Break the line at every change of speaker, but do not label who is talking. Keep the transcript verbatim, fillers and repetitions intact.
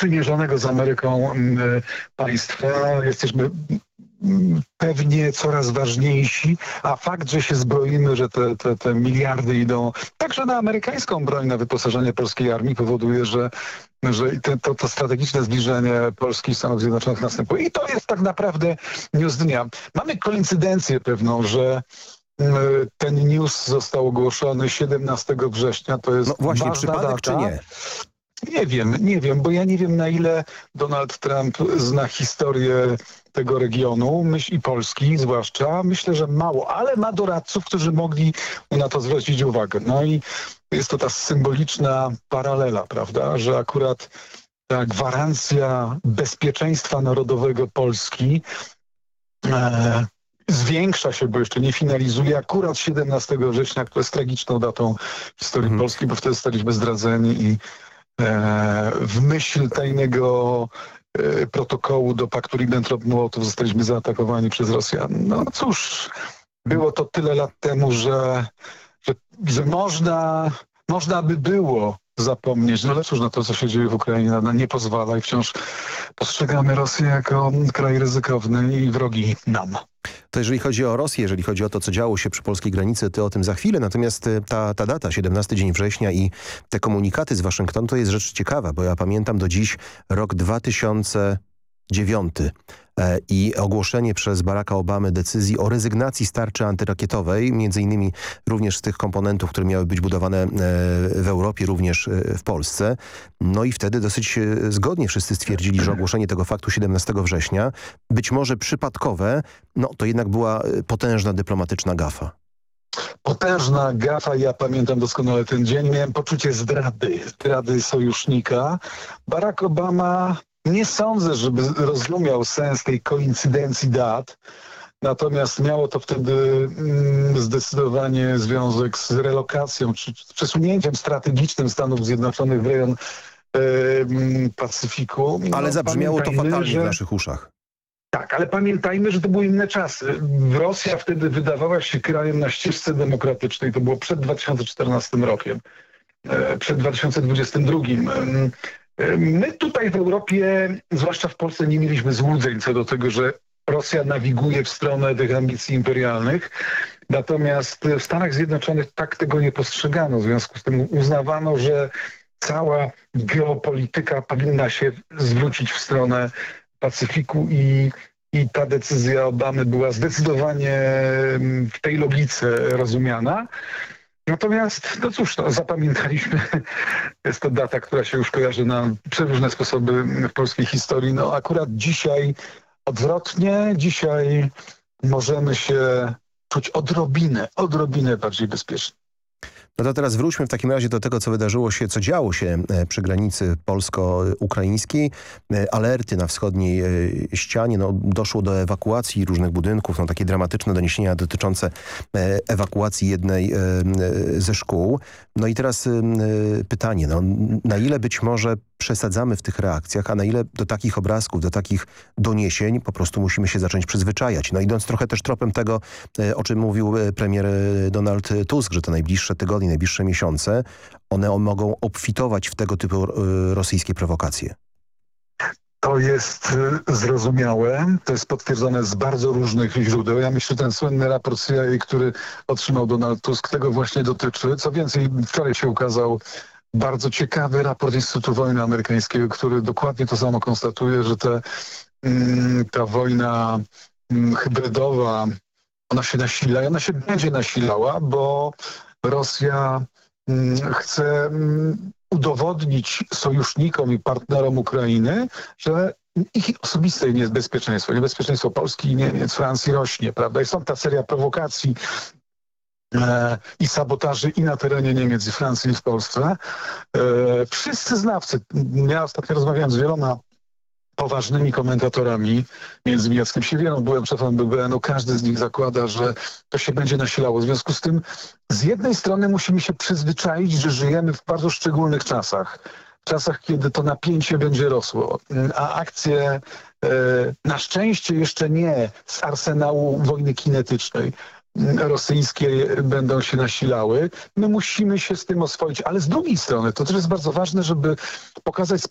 sprzymierzonego z Ameryką państwa. Jesteśmy pewnie coraz ważniejsi, a fakt, że się zbroimy, że te, te, te miliardy idą także na amerykańską broń, na wyposażenie polskiej armii, powoduje, że, że te, to, to strategiczne zbliżenie Polski i Stanów Zjednoczonych następuje. I to jest tak naprawdę news dnia. Mamy koincydencję pewną, że ten news został ogłoszony siedemnastego września. To jest
no właśnie,
ważna
przypadek
data.
czy nie?
Nie wiem, nie wiem, bo ja nie wiem, na ile Donald Trump zna historię tego regionu, myśl i Polski zwłaszcza. Myślę, że mało, ale ma doradców, którzy mogli na to zwrócić uwagę. No i jest to ta symboliczna paralela, prawda, że akurat ta gwarancja bezpieczeństwa narodowego Polski e, zwiększa się, bo jeszcze nie finalizuje, akurat siedemnastego września, która jest tragiczną datą w historii
Mhm.
Polski, bo wtedy zostaliśmy zdradzeni i e, w myśl tajnego e, protokołu do paktu Ribbentrop-Mołotow zostaliśmy zaatakowani przez Rosjan. No cóż, było to tyle lat temu, że, że, że można, można by było zapomnieć, no lecz już na to, co się dzieje w Ukrainie, na nie pozwala i wciąż postrzegamy Rosję jako kraj ryzykowny i wrogi nam.
To jeżeli chodzi o Rosję, jeżeli chodzi o to, co działo się przy polskiej granicy, to o tym za chwilę. Natomiast ta, ta data, siedemnasty dzień września i te komunikaty z Waszyngtonu, to jest rzecz ciekawa, bo ja pamiętam do dziś rok dwa tysiące dziewiąty e, i ogłoszenie przez Baracka Obamy decyzji o rezygnacji z tarczy antyrakietowej, między innymi również z tych komponentów, które miały być budowane e, w Europie, również e, w Polsce. No i wtedy dosyć e, zgodnie wszyscy stwierdzili, że ogłoszenie tego faktu siedemnastego września, być może przypadkowe, no to jednak była potężna dyplomatyczna gafa.
Potężna gafa, ja pamiętam doskonale ten dzień, miałem poczucie zdrady, zdrady sojusznika. Barack Obama, nie sądzę, żeby rozumiał sens tej koincydencji dat, natomiast miało to wtedy mm, zdecydowanie związek z relokacją, czy z przesunięciem strategicznym Stanów Zjednoczonych w rejon y, Pacyfiku. No,
Ale zabrzmiało to fatalnie
że...
w naszych uszach.
Tak, ale pamiętajmy, że to były inne czasy. Rosja wtedy wydawała się krajem na ścieżce demokratycznej. To było przed dwa tysiące czternastym rokiem, przed dwa tysiące dwudziestym drugim. My tutaj w Europie, zwłaszcza w Polsce, nie mieliśmy złudzeń co do tego, że Rosja nawiguje w stronę tych ambicji imperialnych. Natomiast w Stanach Zjednoczonych tak tego nie postrzegano. W związku z tym uznawano, że cała geopolityka powinna się zwrócić w stronę Pacyfiku i, i ta decyzja Obamy była zdecydowanie w tej logice rozumiana. Natomiast, no cóż, no, zapamiętaliśmy, jest to data, która się już kojarzy na przeróżne sposoby w polskiej historii. No akurat dzisiaj odwrotnie, dzisiaj możemy się czuć odrobinę, odrobinę bardziej bezpiecznie.
No to teraz wróćmy w takim razie do tego, co wydarzyło się, co działo się przy granicy polsko-ukraińskiej. Alerty na wschodniej ścianie, no, doszło do ewakuacji różnych budynków, no, takie dramatyczne doniesienia dotyczące ewakuacji jednej ze szkół. No i teraz pytanie, no, na ile być może przesadzamy w tych reakcjach, a na ile do takich obrazków, do takich doniesień po prostu musimy się zacząć przyzwyczajać. No idąc trochę też tropem tego, o czym mówił premier Donald Tusk, że te najbliższe tygodnie, najbliższe miesiące, one mogą obfitować w tego typu rosyjskie prowokacje.
To jest zrozumiałe, to jest potwierdzone z bardzo różnych źródeł. Ja myślę, że ten słynny raport C I A, który otrzymał Donald Tusk, tego właśnie dotyczy. Co więcej, wczoraj się ukazał bardzo ciekawy raport Instytutu Wojny Amerykańskiego, który dokładnie to samo konstatuje, że te, ta wojna hybrydowa, ona się nasila i ona się będzie nasilała, bo Rosja chce udowodnić sojusznikom i partnerom Ukrainy, że ich osobiste niebezpieczeństwo, niebezpieczeństwo Polski i Niemiec, Francji rośnie, prawda? I są ta seria prowokacji e, i sabotaży i na terenie Niemiec, i Francji, i w Polsce. E, wszyscy znawcy, ja ostatnio rozmawiałem z wieloma poważnymi komentatorami, między innymi Jackiem Siewierą, byłem szefem B B N u, każdy z nich zakłada, że to się będzie nasilało. W związku z tym z jednej strony musimy się przyzwyczaić, że żyjemy w bardzo szczególnych czasach. W czasach, kiedy to napięcie będzie rosło, a akcje e, na szczęście jeszcze nie z arsenału wojny kinetycznej rosyjskie będą się nasilały. My musimy się z tym oswoić, ale z drugiej strony to też jest bardzo ważne, żeby pokazać